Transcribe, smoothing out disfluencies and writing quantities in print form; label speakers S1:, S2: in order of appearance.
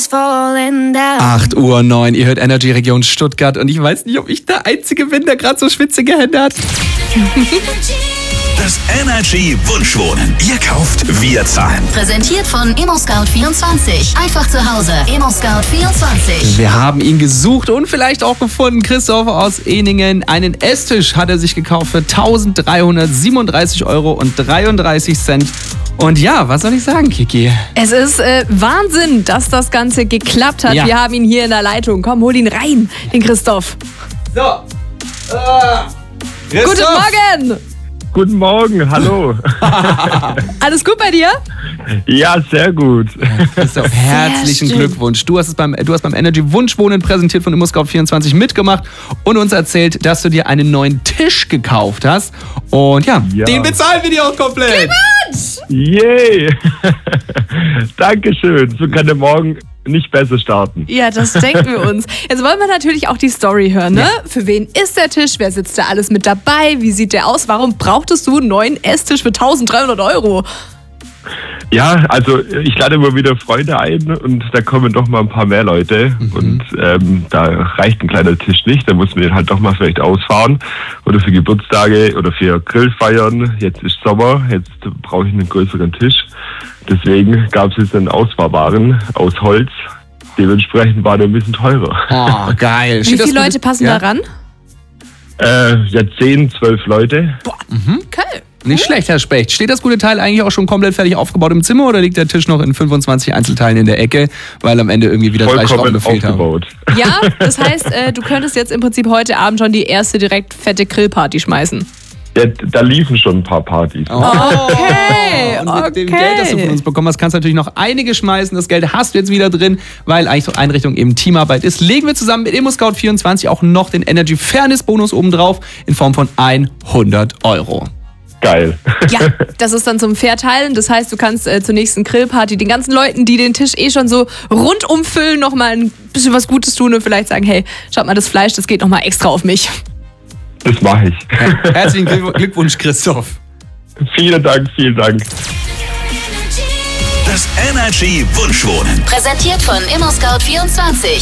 S1: falling down.
S2: 8:09 Uhr, ihr hört Energy Region Stuttgart und ich weiß nicht, ob ich der Einzige bin, der gerade so schwitzige Hände hat.
S3: Das Energy Wunschwohnen. Ihr kauft, wir zahlen.
S4: Präsentiert von ImmoScout24. Einfach zu Hause. ImmoScout24.
S2: Wir haben ihn gesucht und vielleicht auch gefunden. Christoph aus Ehningen. Einen Esstisch hat er sich gekauft für 1.337,33 Euro. Und ja, was soll ich sagen, Kiki?
S5: Es ist Wahnsinn, dass das Ganze geklappt hat.
S2: Ja.
S5: Wir haben ihn hier in der Leitung. Komm, hol ihn rein, den Christoph.
S2: So.
S5: Guten Morgen.
S6: Guten Morgen, hallo.
S5: Alles gut bei dir?
S6: Ja, sehr gut.
S2: Christoph, herzlichen
S5: schön.
S2: Glückwunsch. Du hast beim Energy Wunschwohnen präsentiert von ImmoScout24 mitgemacht und uns erzählt, dass du dir einen neuen Tisch gekauft hast. Und ja, den bezahlen wir dir auch komplett.
S6: Yay! Dankeschön. So kann der Morgen nicht besser starten.
S5: Ja, das denken wir uns. Jetzt wollen wir natürlich auch die Story hören, ne? Für wen ist der Tisch? Wer sitzt da alles mit dabei? Wie sieht der aus? Warum brauchtest du einen neuen Esstisch für 1.300 Euro?
S6: Ja, also ich lade immer wieder Freunde ein und da kommen doch mal ein paar mehr Leute und da reicht ein kleiner Tisch nicht, da muss man den halt doch mal vielleicht ausfahren oder für Geburtstage oder für Grillfeiern. Jetzt ist Sommer, jetzt brauche ich einen größeren Tisch. Deswegen gab es jetzt einen ausfahrbaren aus Holz. Dementsprechend war der ein bisschen teurer.
S2: Oh, geil.
S5: Wie viele Leute passen da ran?
S6: Ja, 10, 12 Leute.
S5: Okay.
S2: Nicht schlecht, Herr Specht. Steht das gute Teil eigentlich auch schon komplett fertig aufgebaut im Zimmer oder liegt der Tisch noch in 25 Einzelteilen in der Ecke, weil am Ende irgendwie wieder 3 Schrauben
S6: Vollkommen
S2: gefehlt haben?
S6: aufgebaut.
S5: Ja, das heißt, du könntest jetzt im Prinzip heute Abend schon die erste direkt fette Grillparty schmeißen.
S6: Ja, da liefen schon ein paar Partys.
S5: Okay,
S2: Und mit dem Geld, das du von uns bekommen hast, kannst du natürlich noch einige schmeißen. Das Geld hast du jetzt wieder drin, weil eigentlich so Einrichtung eben Teamarbeit ist. Legen wir zusammen mit ImmoScout24 auch noch den Energy Fairness Bonus obendrauf in Form von 100 Euro.
S6: Geil.
S5: Ja, das ist dann zum Verteilen. Das heißt, du kannst zur nächsten Grillparty den ganzen Leuten, die den Tisch schon so rundum füllen, nochmal ein bisschen was Gutes tun und vielleicht sagen, hey, schaut mal, das Fleisch, das geht nochmal extra auf mich.
S6: Das mache ich.
S2: Herzlichen Glückwunsch, Christoph.
S6: Vielen Dank, vielen Dank.
S3: Das Energy Wunschwohnen.
S4: Präsentiert von ImmoScout24.